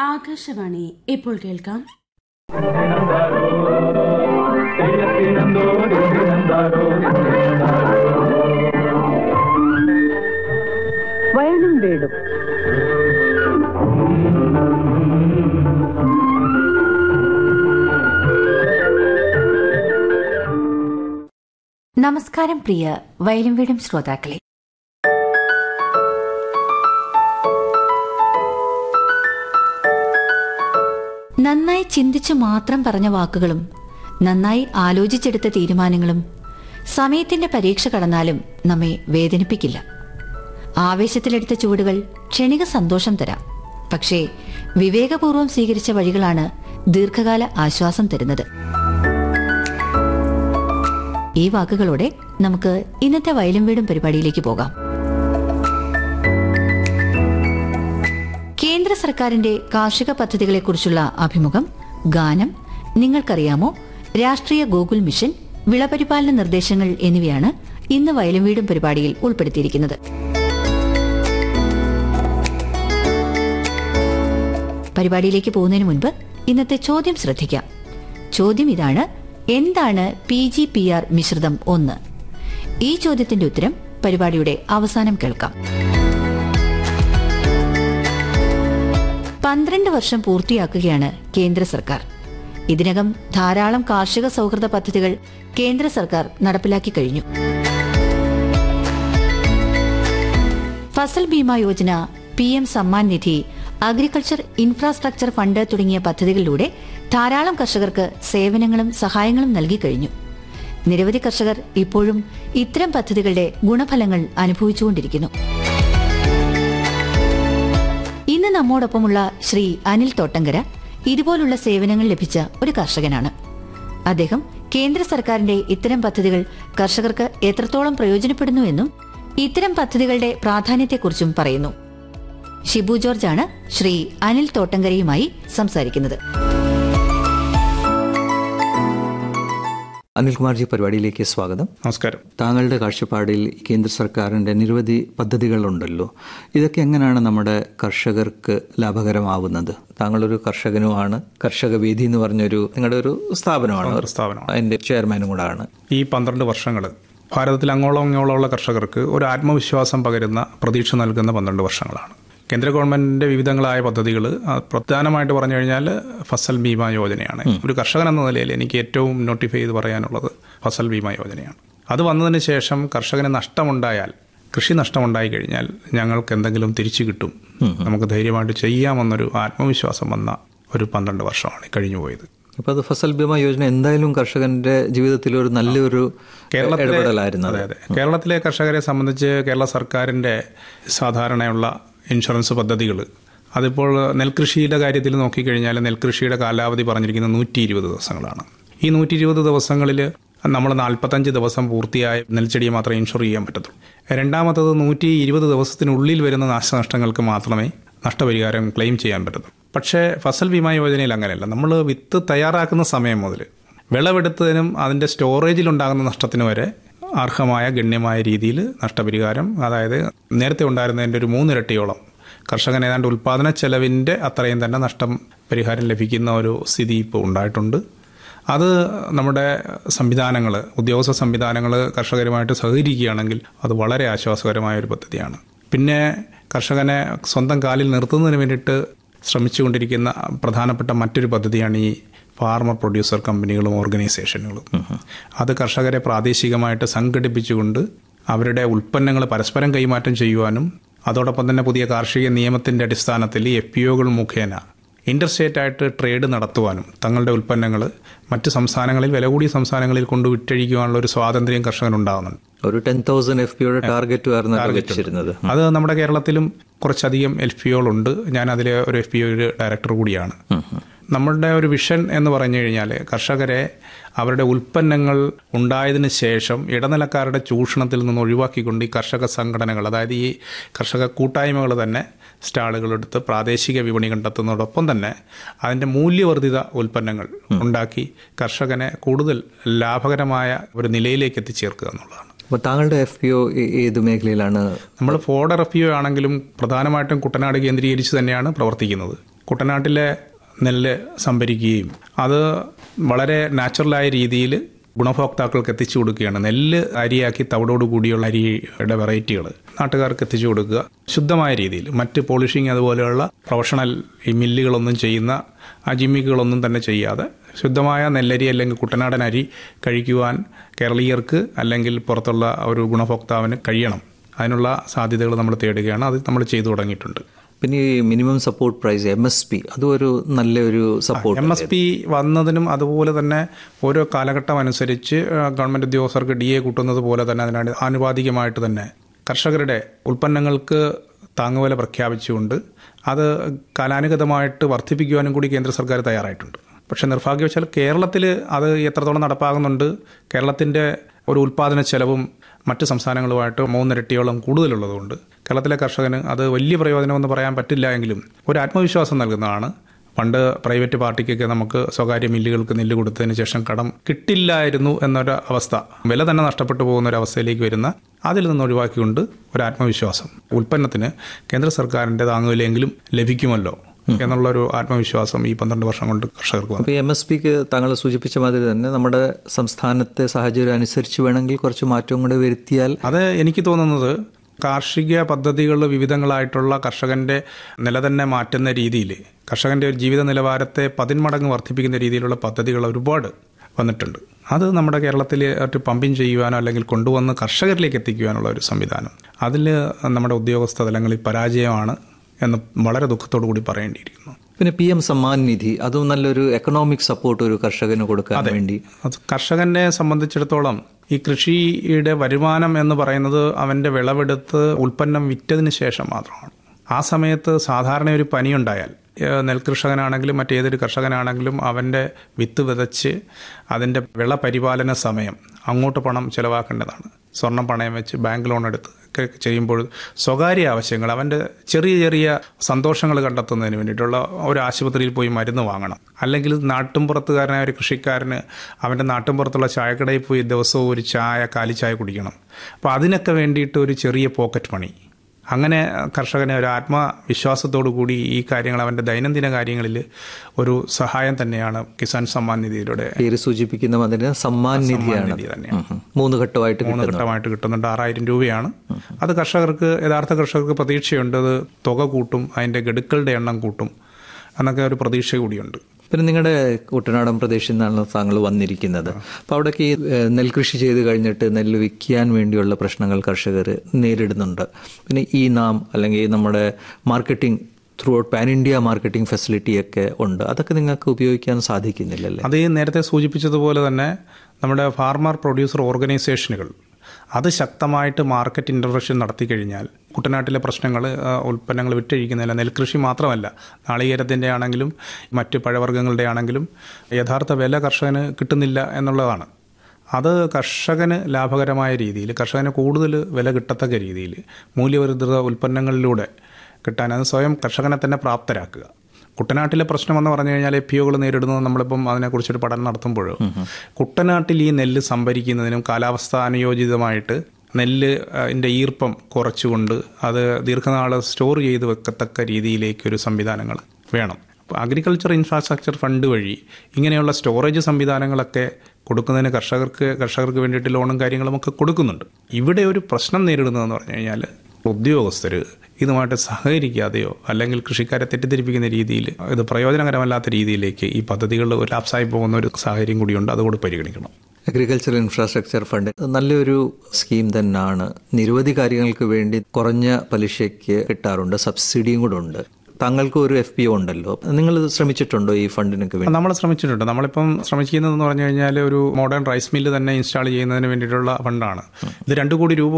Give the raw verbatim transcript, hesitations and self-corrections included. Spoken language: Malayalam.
ആകാശവാണി ഇപ്പോൾ കേൾക്കാം വയലും വീടും. നമസ്കാരം പ്രിയ വയലും വീടും ശ്രോതാക്കളെ. നന്നായി ചിന്തിച്ചു മാത്രം പറഞ്ഞ വാക്കുകളും നന്നായി ആലോചിച്ചെടുത്ത തീരുമാനങ്ങളും സമയത്തിന്റെ പരീക്ഷ കടന്നാലും നമ്മെ വേദനിപ്പിക്കില്ല. ആവേശത്തിലെടുത്ത ചുവടുകൾ ക്ഷണിക സന്തോഷം തരാം. പക്ഷേ വിവേകപൂർവം സ്വീകരിച്ച വഴികളാണ് ദീർഘകാല ആശ്വാസം തരുന്നത്. ഈ വാക്കുകളോടെ നമുക്ക് ഇന്നത്തെ വയലും വീടും പരിപാടിയിലേക്ക് പോകാം. കേന്ദ്ര സർക്കാരിന്റെ കാർഷിക പദ്ധതികളെക്കുറിച്ചുള്ള അഭിമുഖം, ഗാനം, നിങ്ങൾക്കറിയാമോ, രാഷ്ട്രീയ ഗോകുൽ മിഷൻ, വിളപരിപാലന നിർദ്ദേശങ്ങൾ എന്നിവയാണ് ഇന്ന് വയലും വീടും പരിപാടിയിൽ ഉൾപ്പെടുത്തിയിരിക്കുന്നത്. പരിപാടിയിലേക്ക് പോകുന്നതിന് മുൻപ് ഇന്നത്തെ ചോദ്യം ശ്രദ്ധിക്കാം. ചോദ്യം ഇതാണ്: എന്താണ് പി ജി പി ആർ മിശ്രിതം ഒന്ന്? ഈ ചോദ്യത്തിന്റെ ഉത്തരം പരിപാടിയുടെ അവസാനം കേൾക്കാം. പന്ത്രണ്ട് വർഷം പൂർത്തിയാക്കുകയാണ് കേന്ദ്ര സർക്കാർ. ഇതിനകം ധാരാളം കാർഷിക സൗഹൃദ പദ്ധതികൾ കേന്ദ്ര സർക്കാർ നടപ്പിലാക്കി കഴിഞ്ഞു. Fasal Bima Yojana, P M Samman Nidhi, agriculture infrastructure fund തുടങ്ങിയ പദ്ധതികളിലൂടെ ധാരാളം കർഷകർക്ക് സേവനങ്ങളും സഹായങ്ങളും നൽകി കഴിഞ്ഞു. നിരവധി കർഷകർ ഇപ്പോഴും ഇത്തരം പദ്ധതികളുടെ ഗുണഫലങ്ങൾ അനുഭവിച്ചുകൊണ്ടിരിക്കുന്നു. ഇന്ന് നമ്മോടൊപ്പമുള്ള ശ്രീ അനിൽ തോട്ടങ്കര ഇതുപോലുള്ള സേവനങ്ങൾ ലഭിച്ച ഒരു കർഷകനാണ്. അദ്ദേഹം കേന്ദ്ര സർക്കാരിന്റെ ഇത്തരം പദ്ധതികൾ കർഷകർക്ക് എത്രത്തോളം പ്രയോജനപ്പെടുന്നുവെന്നും ഇത്തരം പദ്ധതികളുടെ പ്രാധാന്യത്തെക്കുറിച്ചും പറയുന്നു. ഷിബു ജോർജാണ് ശ്രീ അനിൽ തോട്ടങ്കരയുമായി സംസാരിക്കുന്നത്. അനിൽകുമാർജി, പരിപാടിയിലേക്ക് സ്വാഗതം. നമസ്കാരം. താങ്കളുടെ കാഴ്ചപ്പാടിൽ കേന്ദ്ര സർക്കാരിന്റെ നിരവധി പദ്ധതികളുണ്ടല്ലോ, ഇതൊക്കെ എങ്ങനെയാണ് നമ്മുടെ കർഷകർക്ക് ലാഭകരമാവുന്നത്? താങ്കളൊരു കർഷകനുമാണ്, കർഷക വേദി എന്ന് പറഞ്ഞൊരു നിങ്ങളുടെ ഒരു സ്ഥാപനമാണ്, സ്ഥാപനം അതിന്റെ ചെയർമാനും കൂടെ ആണ്. ഈ പന്ത്രണ്ട് വർഷങ്ങൾ ഭാരതത്തിൽ അങ്ങോളം ഇങ്ങോളമുള്ള കർഷകർക്ക് ഒരു ആത്മവിശ്വാസം പകരുന്ന, പ്രതീക്ഷ നൽകുന്ന പന്ത്രണ്ട് വർഷങ്ങളാണ്. കേന്ദ്ര ഗവൺമെന്റിന്റെ വിവിധങ്ങളായ പദ്ധതികൾ, പ്രധാനമായിട്ട് പറഞ്ഞു കഴിഞ്ഞാൽ ഫസൽ ബീമാ യോജനയാണ്. ഒരു കർഷകൻ എന്ന നിലയിൽ എനിക്ക് ഏറ്റവും നോട്ടിഫൈ ചെയ്ത് പറയാനുള്ളത് ഫസൽ ബീമാ യോജനയാണ്. അത് വന്നതിന് ശേഷം കർഷകന് നഷ്ടമുണ്ടായാൽ, കൃഷി നഷ്ടമുണ്ടായി കഴിഞ്ഞാൽ ഞങ്ങൾക്ക് എന്തെങ്കിലും തിരിച്ചു കിട്ടും, നമുക്ക് ധൈര്യമായിട്ട് ചെയ്യാമെന്നൊരു ആത്മവിശ്വാസം വന്ന ഒരു പന്ത്രണ്ട് വർഷമാണ് കഴിഞ്ഞു പോയത്. അപ്പൊ അത് ഫസൽ ബീമാ യോജന എന്തായാലും കർഷകന്റെ ജീവിതത്തിൽ ഒരു നല്ലൊരു ഇടപെടലായിരുന്നു. അതെ അതെ കേരളത്തിലെ കർഷകരെ സംബന്ധിച്ച് കേരള സർക്കാരിന്റെ സാധാരണയുള്ള ഇൻഷുറൻസ് പദ്ധതികൾ, അതിപ്പോൾ നെൽകൃഷിയുടെ കാര്യത്തിൽ നോക്കിക്കഴിഞ്ഞാൽ നെൽകൃഷിയുടെ കാലാവധി പറഞ്ഞിരിക്കുന്നത് നൂറ്റി ഇരുപത് ദിവസങ്ങളാണ്. ഈ നൂറ്റി ഇരുപത് ദിവസങ്ങളിൽ നമ്മൾ നാൽപ്പത്തഞ്ച് ദിവസം പൂർത്തിയായ നെൽച്ചെടിയെ മാത്രമേ ഇൻഷുർ ചെയ്യാൻ പറ്റത്തുള്ളൂ. രണ്ടാമത്തത് നൂറ്റി ഇരുപത് ദിവസത്തിനുള്ളിൽ വരുന്ന നാശനഷ്ടങ്ങൾക്ക് മാത്രമേ നഷ്ടപരിഹാരം ക്ലെയിം ചെയ്യാൻ പറ്റത്തുള്ളൂ. പക്ഷേ ഫസൽ ബീമാ യോജനയിൽ അങ്ങനെയല്ല. നമ്മൾ വിത്ത് തയ്യാറാക്കുന്ന സമയം മുതൽ വിളവെടുത്തതിനും അതിൻ്റെ സ്റ്റോറേജിലുണ്ടാകുന്ന നഷ്ടത്തിന് വരെ അർഹമായ ഗണ്യമായ രീതിയിൽ നഷ്ടപരിഹാരം, അതായത് നേരത്തെ ഉണ്ടായിരുന്നതിൻ്റെ ഒരു മൂന്നിരട്ടിയോളം കർഷകൻ ഏതാണ്ട് ഉൽപ്പാദന ചെലവിൻ്റെ അത്രയും തന്നെ നഷ്ടം പരിഹാരം ലഭിക്കുന്ന ഒരു സ്ഥിതി ഇപ്പോൾ ഉണ്ടായിട്ടുണ്ട്. അത് നമ്മുടെ സംവിധാനങ്ങൾ, ഉദ്യോഗസ്ഥ സംവിധാനങ്ങൾ കർഷകരുമായിട്ട് സഹകരിക്കുകയാണെങ്കിൽ അത് വളരെ ആശ്വാസകരമായ ഒരു പദ്ധതിയാണ്. പിന്നെ കർഷകനെ സ്വന്തം കാലിൽ നിർത്തുന്നതിന് വേണ്ടിയിട്ട് ശ്രമിച്ചുകൊണ്ടിരിക്കുന്ന പ്രധാനപ്പെട്ട മറ്റൊരു പദ്ധതിയാണ് ഈ ഫാർമർ പ്രൊഡ്യൂസർ കമ്പനികളും ഓർഗനൈസേഷനുകളും. അത് കർഷകരെ പ്രാദേശികമായിട്ട് സംഘടിപ്പിച്ചുകൊണ്ട് അവരുടെ ഉൽപ്പന്നങ്ങൾ പരസ്പരം കൈമാറ്റം ചെയ്യുവാനും അതോടൊപ്പം തന്നെ പുതിയ കാർഷിക നിയമത്തിൻ്റെ അടിസ്ഥാനത്തിൽ എഫ് പി ഒകൾ മുഖേന ഇന്റർസ്റ്റേറ്റ് ആയിട്ട് ട്രേഡ് നടത്തുവാനും തങ്ങളുടെ ഉൽപ്പന്നങ്ങൾ മറ്റ് സംസ്ഥാനങ്ങളിൽ, വില കൂടിയ സംസ്ഥാനങ്ങളിൽ കൊണ്ട് വിറ്റഴിക്കുവാനുള്ള ഒരു സ്വാതന്ത്ര്യം കർഷകനുണ്ടാകുന്നുണ്ട്. ഒരു ടെൻ തൗസൻഡ് എഫ് പിയുടെ ടാർഗറ്റ്. അത് നമ്മുടെ കേരളത്തിലും കുറച്ചധികം എഫ് പി ഒകളുണ്ട്. ഞാൻ അതിലെ ഒരു എഫ് പി ഒ ഡയറക്ടർ കൂടിയാണ്. നമ്മളുടെ ഒരു വിഷൻ എന്ന് പറഞ്ഞു കഴിഞ്ഞാൽ കർഷകരെ അവരുടെ ഉൽപ്പന്നങ്ങൾ ഉണ്ടായതിനു ശേഷം ഇടനിലക്കാരുടെ ചൂഷണത്തിൽ നിന്ന് ഒഴിവാക്കിക്കൊണ്ട് ഈ കർഷക സംഘടനകൾ, അതായത് ഈ കർഷക കൂട്ടായ്മകൾ തന്നെ സ്റ്റാളുകളെടുത്ത് പ്രാദേശിക വിപണി കണ്ടെത്തുന്നതോടൊപ്പം തന്നെ അതിൻ്റെ മൂല്യവർദ്ധിത ഉൽപ്പന്നങ്ങൾ ഉണ്ടാക്കി കർഷകനെ കൂടുതൽ ലാഭകരമായ ഒരു നിലയിലേക്ക് എത്തിച്ചേർക്കുക എന്നുള്ളതാണ്. അപ്പോൾ താങ്കളുടെ എഫ് പി ഒ ഏത് മേഖലയിലാണ്? നമ്മൾ ഫോഡർ എഫ് പി ഒ ആണെങ്കിലും പ്രധാനമായിട്ടും കുട്ടനാട് കേന്ദ്രീകരിച്ച് തന്നെയാണ് പ്രവർത്തിക്കുന്നത്. കുട്ടനാട്ടിലെ നെല്ല് സംഭരിക്കുകയും അത് വളരെ നാച്ചുറലായ രീതിയിൽ ഗുണഭോക്താക്കൾക്ക് എത്തിച്ചു കൊടുക്കുകയാണ്. നെല്ല് അരിയാക്കി തവിടോട് കൂടിയുള്ള അരിയുടെ വെറൈറ്റികൾ നാട്ടുകാർക്ക് എത്തിച്ചു കൊടുക്കുക ശുദ്ധമായ രീതിയിൽ. മറ്റ് പോളിഷിങ് അതുപോലെയുള്ള പ്രൊഫഷണൽ ഈ മില്ലുകളൊന്നും ചെയ്യുന്ന ആ ജിമ്മിക്കുകളൊന്നും തന്നെ ചെയ്യാതെ ശുദ്ധമായ നെല്ലരി അല്ലെങ്കിൽ കുട്ടനാടൻ അരി കഴിക്കുവാൻ കേരളീയർക്ക് അല്ലെങ്കിൽ പുറത്തുള്ള ഒരു ഗുണഭോക്താവിന് കഴിയണം. അതിനുള്ള സാധ്യതകൾ നമ്മൾ തേടുകയാണ്. അത് നമ്മൾ ചെയ്തു തുടങ്ങിയിട്ടുണ്ട്. പിന്നെ ഈ minimum support price M S P അതും ഒരു നല്ലൊരു സപ്പോർട്ട്. എം എസ് പി വന്നതിനും അതുപോലെ തന്നെ ഓരോ കാലഘട്ടം അനുസരിച്ച് ഗവൺമെൻറ് ഉദ്യോഗസ്ഥർക്ക് ഡി എ കൂട്ടുന്നത് പോലെ തന്നെ അതിനാണ് ആനുപാതികമായിട്ട് തന്നെ കർഷകരുടെ ഉൽപ്പന്നങ്ങൾക്ക് താങ്ങുവില പ്രഖ്യാപിച്ചുകൊണ്ട് അത് കാലാനുഗതമായിട്ട് വർദ്ധിപ്പിക്കുവാനും കൂടി കേന്ദ്ര സർക്കാർ തയ്യാറായിട്ടുണ്ട്. പക്ഷേ നിർഭാഗ്യവശാൽ കേരളത്തിൽ അത് എത്രത്തോളം നടപ്പാകുന്നുണ്ട്, കേരളത്തിൻ്റെ ഒരു ഉൽപ്പാദന ചെലവും മറ്റ് സംസ്ഥാനങ്ങളുമായിട്ട് മൂന്നിരട്ടിയോളം കൂടുതലുള്ളതുകൊണ്ട് കേരളത്തിലെ കർഷകന് അത് വലിയ പ്രയോജനമെന്ന് പറയാൻ പറ്റില്ല. എങ്കിലും ഒരു ആത്മവിശ്വാസം നൽകുന്നതാണ്. പണ്ട് പ്രൈവറ്റ് പാർട്ടിക്കൊക്കെ നമുക്ക് സ്വകാര്യ മില്ലുകൾക്ക് നെല്ല് കൊടുത്തതിന് ശേഷം കടം കിട്ടില്ലായിരുന്നു എന്നൊരു അവസ്ഥ, വില തന്നെ നഷ്ടപ്പെട്ടു പോകുന്ന ഒരു അവസ്ഥയിലേക്ക് വരുന്ന, അതിൽ നിന്ന് ഒഴിവാക്കിക്കൊണ്ട് ഒരു ആത്മവിശ്വാസം, ഉൽപ്പന്നത്തിന് കേന്ദ്ര സർക്കാരിൻ്റെ താങ്ങുവിലെങ്കിലും ലഭിക്കുമല്ലോ എന്നുള്ളൊരു ആത്മവിശ്വാസം ഈ പന്ത്രണ്ട് വർഷം കൊണ്ട് കർഷകർക്ക് വന്നു. എം എസ് പിക്ക് താങ്കൾ സൂചിപ്പിച്ച മാതിരി തന്നെ നമ്മുടെ സംസ്ഥാനത്തെ സാഹചര്യം അനുസരിച്ച് വേണമെങ്കിൽ കുറച്ച് മാറ്റം കൂടെ വരുത്തിയാൽ. അത് എനിക്ക് തോന്നുന്നത് കാർഷിക പദ്ധതികൾ വിവിധങ്ങളായിട്ടുള്ള കർഷകന്റെ നില തന്നെ മാറ്റുന്ന രീതിയിൽ, കർഷകന്റെ ഒരു ജീവിത നിലവാരത്തെ പതിന്മടങ്ങ് വർദ്ധിപ്പിക്കുന്ന രീതിയിലുള്ള പദ്ധതികൾ ഒരുപാട് വന്നിട്ടുണ്ട്. അത് നമ്മുടെ കേരളത്തിൽ ഒരു പമ്പിങ് ചെയ്യുവാനോ അല്ലെങ്കിൽ കൊണ്ടുവന്ന് കർഷകരിലേക്ക് എത്തിക്കുവാനുള്ള ഒരു സംവിധാനം, അതിൽ നമ്മുടെ ഉദ്യോഗസ്ഥ തലങ്ങളിൽ പരാജയമാണ് എന്ന് വളരെ ദുഃഖത്തോടു കൂടി പറയേണ്ടിയിരിക്കുന്നു. പിന്നെ പി എം സമ്മാൻ നിധി അതും നല്ലൊരു എക്കണോമിക് സപ്പോർട്ട് ഒരു കർഷകന് കൊടുക്കാൻ വേണ്ടി. കർഷകനെ സംബന്ധിച്ചിടത്തോളം ഈ കൃഷിയുടെ വരുമാനം എന്ന് പറയുന്നത് അവൻ്റെ വിളവെടുത്ത് ഉൽപ്പന്നം വിറ്റതിന് ശേഷം മാത്രമാണ്. ആ സമയത്ത് സാധാരണ ഒരു പനിയുണ്ടായാൽ നെൽകൃഷകനാണെങ്കിലും മറ്റേതൊരു കർഷകനാണെങ്കിലും അവൻ്റെ വിത്ത് വിതച്ച് അതിൻ്റെ വിള പരിപാലന സമയം അങ്ങോട്ട് പണം ചിലവാക്കേണ്ടതാണ്. സ്വർണം പണയം വെച്ച് ബാങ്ക് ലോൺ എടുത്ത് ചെയ്യുമ്പോൾ സ്വകാര്യ ആവശ്യങ്ങൾ, അവൻ്റെ ചെറിയ ചെറിയ സന്തോഷങ്ങൾ കണ്ടെത്തുന്നതിന് വേണ്ടിയിട്ടുള്ള ഒരു ആശുപത്രിയിൽ പോയി മരുന്ന് വാങ്ങണം, അല്ലെങ്കിൽ നാട്ടുംപുറത്തുകാരനായ ഒരു കൃഷിക്കാരന് അവൻ്റെ നാട്ടുംപുറത്തുള്ള ചായക്കടയിൽ പോയി ദിവസവും ഒരു ചായ കാലിച്ചായ കുടിക്കണം. അപ്പോൾ അതിനൊക്കെ വേണ്ടിയിട്ട് ഒരു ചെറിയ പോക്കറ്റ് മണി, അങ്ങനെ കർഷകനെ ഒരു ആത്മവിശ്വാസത്തോടു കൂടി ഈ കാര്യങ്ങൾ അവൻ്റെ ദൈനംദിന കാര്യങ്ങളിൽ ഒരു സഹായം തന്നെയാണ് കിസാൻ സമ്മാൻ നിധിയിലൂടെ പേര് സൂചിപ്പിക്കുന്ന മാതിരി സമ്മാൻ നിധിയാണ്. മൂന്ന് ഘട്ടമായിട്ട് മൂന്ന് ഘട്ടമായിട്ട് കിട്ടുന്നുണ്ട്. ആറായിരം രൂപയാണ്. അത് കർഷകർക്ക്, യഥാർത്ഥ കർഷകർക്ക് പ്രതീക്ഷയുണ്ട്, അത് തുക കൂട്ടും, അതിൻ്റെ ഗഡുക്കളുടെ എണ്ണം കൂട്ടും എന്നൊക്കെ ഒരു പ്രതീക്ഷ കൂടിയുണ്ട്. പിന്നെ നിങ്ങളുടെ കുട്ടനാടൻ പ്രദേശത്ത് നിന്നാണ് താങ്കൾ വന്നിരിക്കുന്നത്. അപ്പോൾ അവിടേക്ക് ഈ നെൽകൃഷി ചെയ്ത് കഴിഞ്ഞിട്ട് നെല്ല് വിൽക്കാൻ വേണ്ടിയുള്ള പ്രശ്നങ്ങൾ കർഷകർ നേരിടുന്നുണ്ട്. പിന്നെ ഈ നാം അല്ലെങ്കിൽ നമ്മുടെ marketing through out pan India marketing ഫെസിലിറ്റിയൊക്കെ ഉണ്ട്. അതൊക്കെ നിങ്ങൾക്ക് ഉപയോഗിക്കാൻ സാധിക്കുന്നില്ലല്ലേ? അത് ഈ നേരത്തെ സൂചിപ്പിച്ചതുപോലെ തന്നെ നമ്മുടെ ഫാർമർ പ്രൊഡ്യൂസർ ഓർഗനൈസേഷനുകൾ അത് ശക്തമായിട്ട് മാർക്കറ്റ് ഇൻ്റർവെൻഷൻ നടത്തി കഴിഞ്ഞാൽ കുട്ടനാട്ടിലെ പ്രശ്നങ്ങൾ, ഉൽപ്പന്നങ്ങൾ വിറ്റഴിക്കുന്നില്ല, നെൽകൃഷി മാത്രമല്ല, നാളികേരത്തിൻ്റെ ആണെങ്കിലും മറ്റ് പഴവർഗ്ഗങ്ങളുടെ ആണെങ്കിലും യഥാർത്ഥ വില കർഷകന് കിട്ടുന്നില്ല എന്നുള്ളതാണ്. അത് കർഷകന് ലാഭകരമായ രീതിയിൽ, കർഷകന് കൂടുതൽ വില കിട്ടത്തക്ക രീതിയിൽ മൂല്യവർദ്ധിത ഉൽപ്പന്നങ്ങളിലൂടെ കിട്ടാൻ അത് സ്വയം കർഷകനെ തന്നെ പ്രാപ്തരാക്കുക. കുട്ടനാട്ടിലെ പ്രശ്നമെന്ന് പറഞ്ഞു കഴിഞ്ഞാൽ എഫ് പി ഒകൾ നേരിടുന്നത്, നമ്മളിപ്പം അതിനെക്കുറിച്ചൊരു പഠനം നടത്തുമ്പോൾ കുട്ടനാട്ടിൽ ഈ നെല്ല് സംഭരിക്കുന്നതിനും കാലാവസ്ഥ അനുയോജിതമായിട്ട് നെല്ല് ൻ്റെ ഈർപ്പം കുറച്ചുകൊണ്ട് അത് ദീർഘനാൾ സ്റ്റോർ ചെയ്ത് വെക്കത്തക്ക രീതിയിലേക്കൊരു സംവിധാനങ്ങൾ വേണം. അപ്പോൾ അഗ്രികൾച്ചർ ഇൻഫ്രാസ്ട്രക്ചർ ഫണ്ട് വഴി ഇങ്ങനെയുള്ള സ്റ്റോറേജ് സംവിധാനങ്ങളൊക്കെ കൊടുക്കുന്നതിന് കർഷകർക്ക് കർഷകർക്ക് വേണ്ടിയിട്ട് ലോണും കാര്യങ്ങളുമൊക്കെ കൊടുക്കുന്നുണ്ട്. ഇവിടെ ഒരു പ്രശ്നം നേരിടുന്നതെന്ന് പറഞ്ഞു കഴിഞ്ഞാൽ ഉദ്യോഗസ്ഥർ ഇതുമായിട്ട് സഹകരിക്കാതെയോ അല്ലെങ്കിൽ കൃഷിക്കാരെ തെറ്റിദ്ധരിപ്പിക്കുന്ന രീതിയിൽ ഇത് പ്രയോജനകരമല്ലാത്ത രീതിയിലേക്ക് ഈ പദ്ധതികൾ ഒരു ലാപ്സായി പോകുന്ന ഒരു സാഹചര്യം കൂടിയുണ്ട്. അതുകൂടി പരിഗണിക്കണം. അഗ്രികൾച്ചർ ഇൻഫ്രാസ്ട്രക്ചർ ഫണ്ട് നല്ലൊരു സ്കീം തന്നെയാണ്. നിരവധി കാര്യങ്ങൾക്ക് വേണ്ടി കുറഞ്ഞ പലിശയ്ക്ക് കിട്ടാറുണ്ട്, സബ്സിഡിയും കൂടെ ഉണ്ട്. താങ്കൾക്ക് ഒരു എഫ് പി ഒ ഉണ്ടല്ലോ, നിങ്ങൾ ശ്രമിച്ചിട്ടുണ്ടോ ഈ ഫണ്ടിനൊക്കെ വേണ്ടി? നമ്മൾ ശ്രമിച്ചിട്ടുണ്ട്. നമ്മളിപ്പം ശ്രമിക്കുന്നതെന്ന് പറഞ്ഞു കഴിഞ്ഞാൽ ഒരു മോഡേൺ റൈസ് മില്ല് തന്നെ ഇൻസ്റ്റാൾ ചെയ്യുന്നതിന് വേണ്ടിയിട്ടുള്ള ഫണ്ടാണ്. ഇത് രണ്ടു കോടി രൂപ